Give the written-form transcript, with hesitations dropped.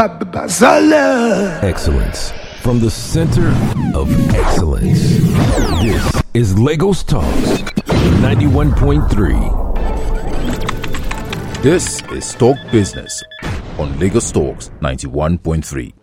Excellence from the center of excellence. This is Lagos Talks 91.3. This is Talk Business on Lagos Talks 91.3.